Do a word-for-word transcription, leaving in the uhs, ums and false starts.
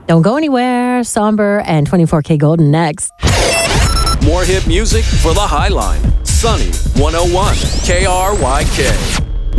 Don't go anywhere. Somber and twenty-four K Golden next. More hit music for the Highline. Sunny one oh one K R Y K.